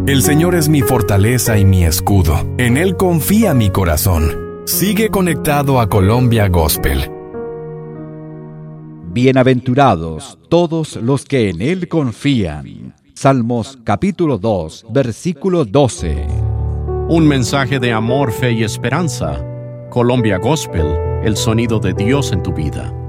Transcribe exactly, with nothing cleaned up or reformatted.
El Señor es mi fortaleza y mi escudo. En Él confía mi corazón. Sigue conectado a Colombia Gospel. Bienaventurados todos los que en Él confían. Salmos capítulo dos, versículo doce. Un mensaje de amor, fe y esperanza. Colombia Gospel, el sonido de Dios en tu vida.